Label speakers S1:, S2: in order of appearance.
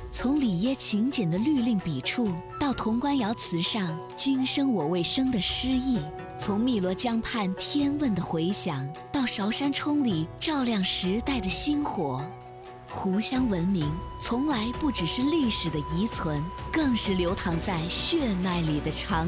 S1: 从里耶勤俭的律令笔触，到潼关窑瓷上“君生我未生”的诗意；从汨罗江畔天问的回响，到韶山冲里照亮时代的星火。湖湘文明从来不只是历史的遗存，更是流淌在血脉里的长